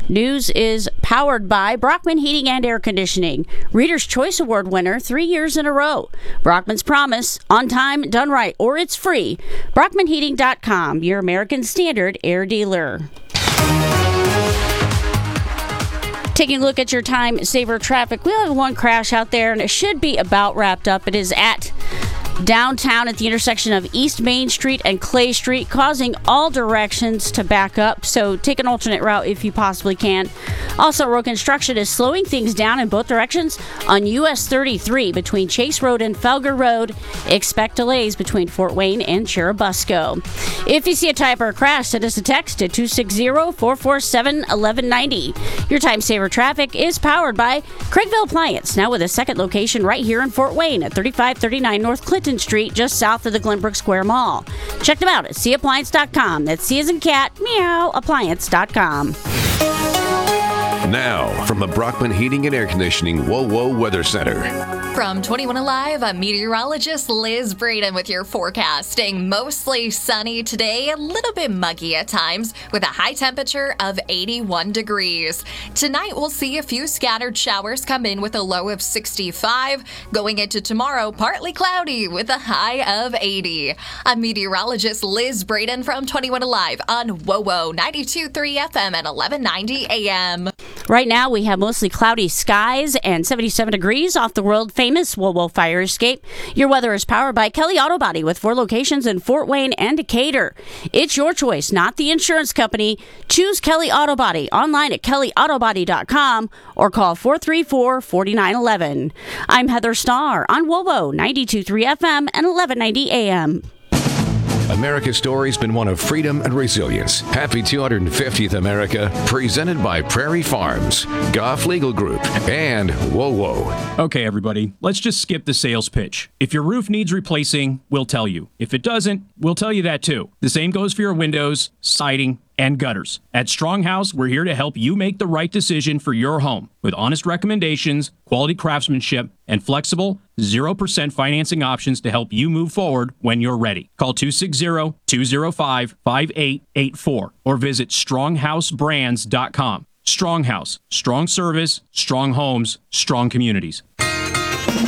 News is powered by Brockman Heating and Air Conditioning. Reader's Choice Award winner 3 years in a row. Brockman's Promise, on time, done right, or it's free. BrockmanHeating.com, your American Standard air dealer. Taking a look at your time saver traffic, we have one crash out there, and it should be about wrapped up. It is at downtown at the intersection of East Main Street and Clay Street, causing all directions to back up. So take an alternate route if you possibly can. Also, road construction is slowing things down in both directions on US 33 between Chase Road and Felger Road. Expect delays between Fort Wayne and Churubusco. If you see a type or a crash, send us a text at 260-447-1190. Your time saver traffic is powered by Craigville Appliance, now with a second location right here in Fort Wayne at 3539 North Clinton Street, just south of the Glenbrook Square Mall. Check them out at CAppliance.com. That's C as in cat, meow, appliance.com. Now, from the Brockman Heating and Air Conditioning WOWO Weather Center. From 21 Alive, I'm meteorologist Liz Braden with your forecasting. Mostly sunny today, a little bit muggy at times, with a high temperature of 81 degrees. Tonight, we'll see a few scattered showers come in with a low of 65. Going into tomorrow, partly cloudy with a high of 80. I'm meteorologist Liz Braden from 21 Alive on WOWO 92.3 FM at 1190 AM. Right now, we have mostly cloudy skies and 77 degrees off the world-famous WOWO Fire Escape. Your weather is powered by Kelly Auto Body with 4 locations in Fort Wayne and Decatur. It's your choice, not the insurance company. Choose Kelly Auto Body online at kellyautobody.com or call 434-4911. I'm Heather Starr on WOWO 92.3 FM and 1190 AM. America's story's been one of freedom and resilience. Happy 250th America, presented by Prairie Farms, Goff Legal Group, and WOWO. Okay, everybody, let's just skip the sales pitch. If your roof needs replacing, we'll tell you. If it doesn't, we'll tell you that too. The same goes for your windows, siding, and gutters. At Stronghouse, we're here to help you make the right decision for your home with honest recommendations, quality craftsmanship, and flexible 0% financing options to help you move forward when you're ready. Call 260-205-5884 or visit stronghousebrands.com. Stronghouse, strong service, strong homes, strong communities.